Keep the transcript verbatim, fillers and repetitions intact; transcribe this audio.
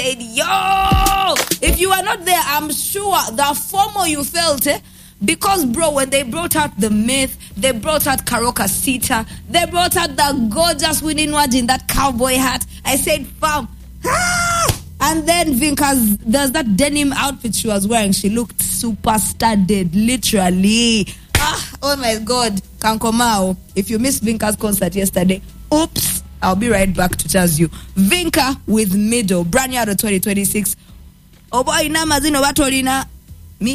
Yo, if you are not there, I'm sure the FOMO you felt, eh? Because, bro, when they brought out the myth, they brought out Karoka Sita, they brought out the gorgeous Winnie Nwaj in that cowboy hat. I said, fam, ah! And then Vinka's, there's that denim outfit she was wearing. She looked super studded, literally. Ah, oh my God, Kankomao. If you missed Vinka's concert yesterday, oops, I'll be right back to tell you. Vinka with Middle, brand new out of twenty twenty-six. Oh boy, na mazino batolina